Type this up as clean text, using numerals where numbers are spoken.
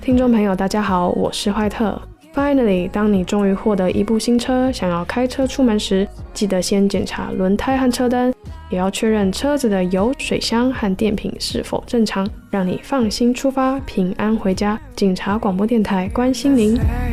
听众朋友大家好，我是坏特。Finally， 当你终于获得一部新车，想要开车出门时，记得先检查轮胎和车灯，也要确认车子的油、水箱和电瓶是否正常，让你放心出发，平安回家。警察广播电台关心您。